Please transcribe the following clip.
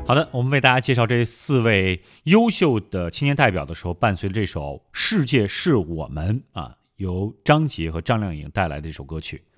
好的，我们为大家介绍这4位优秀的青年代表的时候，伴随着这首《世界是我们》由张杰和张靓颖带来的这首歌曲。